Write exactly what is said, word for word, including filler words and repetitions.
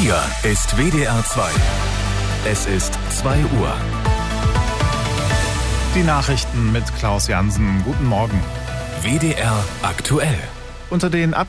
Hier ist W D R zwei. Es ist zwei Uhr. Die Nachrichten mit Klaus Jansen. Guten Morgen. W D R aktuell. Unter den